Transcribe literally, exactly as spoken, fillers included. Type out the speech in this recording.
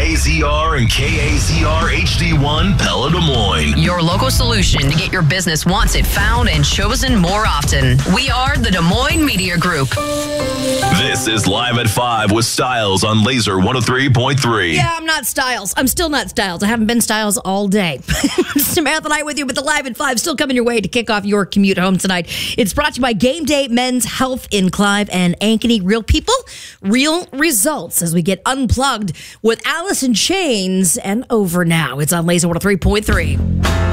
A Z R and K A Z R H D one Pella Des Moines. Your local solution to get your business wants it found and chosen more often. We are the Des Moines Media Group. This is Live at five with Styles on Laser one oh three point three. Yeah, I'm not Styles. I'm still not Styles. I haven't been Styles all day. Samantha and I with you, but the Live at five still coming your way to kick off your commute home tonight. It's brought to you by Game Day Men's Health in Clive and Ankeny. Real people, real results as we get unplugged with Alice in Chains and Over Now. It's on Laser one oh three point three.